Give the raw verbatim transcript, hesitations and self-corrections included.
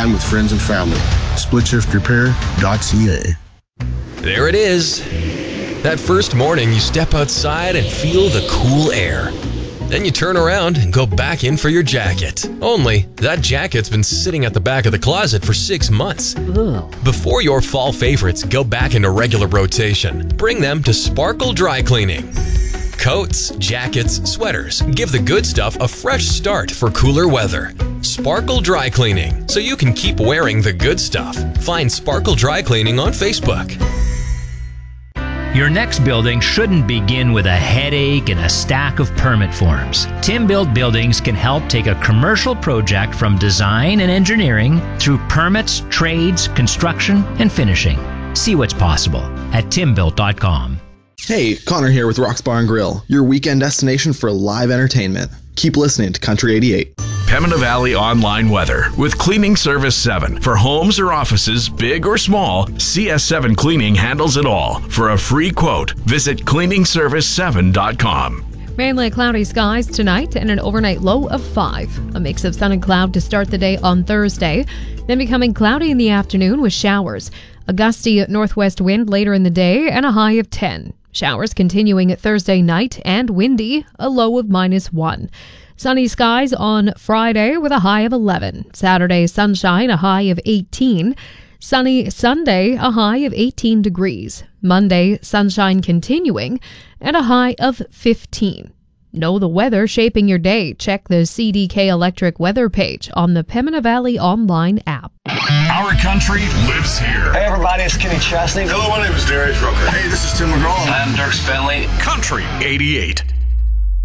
and with friends and family. split shift repair dot c a. There it is. That first morning, you step outside and feel the cool air. Then you turn around and go back in for your jacket. Only, that jacket's been sitting at the back of the closet for six months. Ugh. Before your fall favorites go back into regular rotation, bring them to Sparkle Dry Cleaning. Coats, jackets, sweaters. Give the good stuff a fresh start for cooler weather. Sparkle Dry Cleaning, so you can keep wearing the good stuff. Find Sparkle Dry Cleaning on Facebook. Your next building shouldn't begin with a headache and a stack of permit forms. Tim Built Buildings can help take a commercial project from design and engineering through permits, trades, construction, and finishing. See what's possible at tim built dot com. Hey, Connor here with Rock's Bar and Grill, your weekend destination for live entertainment. Keep listening to Country eighty-eight. Pembina Valley Online Weather with Cleaning Service seven. For homes or offices, big or small, C S seven Cleaning handles it all. For a free quote, visit cleaning service seven dot com. Mainly cloudy skies tonight and an overnight low of five. A mix of sun and cloud to start the day on Thursday, then becoming cloudy in the afternoon with showers. A gusty northwest wind later in the day and a high of ten. Showers continuing Thursday night and windy, a low of minus one. Sunny skies on Friday with a high of eleven. Saturday, sunshine, a high of eighteen. Sunny Sunday, a high of eighteen degrees. Monday, sunshine continuing and a high of fifteen. Know the weather shaping your day. Check the C D K Electric weather page on the Pembina Valley online app. Our country lives here. Hey everybody, it's Kenny Chesney. Hello, my name is Darius Rucker. Hey, this is Tim McGraw. I'm Dirk Bentley. Country eighty-eight.